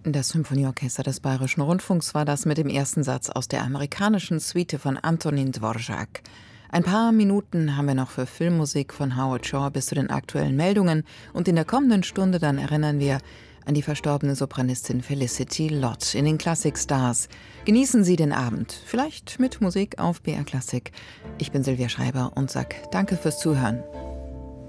Das Symphonieorchester des Bayerischen Rundfunks war das mit dem ersten Satz aus der amerikanischen Suite von Antonin Dvorak. Ein paar Minuten haben wir noch für Filmmusik von Howard Shore bis zu den aktuellen Meldungen und in der kommenden Stunde dann erinnern wir an die verstorbene Sopranistin Felicity Lott in den Classic Stars. Genießen Sie den Abend, vielleicht mit Musik auf BR Classic. Ich bin Silvia Schreiber und sag danke fürs Zuhören.